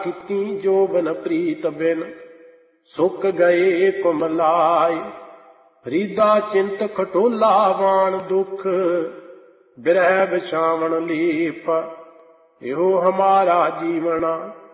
ਕੀਤੀ ਜੋਬਨ ਪ੍ਰੀਤ ਬਿਨ ਸੁੱਕ ਗਏ ਕੁਮਲਾਏ। ਫਰੀਦਾ ਚਿੰਤ ਖਟੋਲਾ ਵਾਣ ਦੁੱਖ ਬਿਰਹਿ ਬਿਛਾਵਣ ਲੀਪ ਇਹੋ ਹਮਾਰਾ ਜੀਵਣਾ